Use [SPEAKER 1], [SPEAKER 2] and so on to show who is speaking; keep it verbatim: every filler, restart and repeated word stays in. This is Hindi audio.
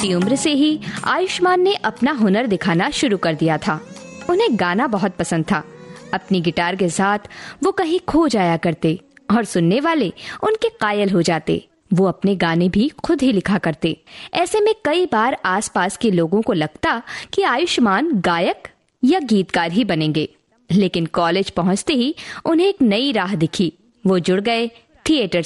[SPEAKER 1] छोटी उम्र से ही आयुष्मान ने अपना हुनर दिखाना शुरू कर दिया था। उन्हें गाना बहुत पसंद था। अपनी गिटार के साथ वो कहीं खो जाया करते और सुनने वाले उनके कायल हो जाते। वो अपने गाने भी खुद ही लिखा करते। ऐसे में कई बार आसपास के लोगों को लगता कि आयुष्मान गायक या गीतकार ही बनेंगे, लेकिन कॉलेज पहुंचते ही उन्हें एक नई राह दिखी। वो जुड़ गए थिएटर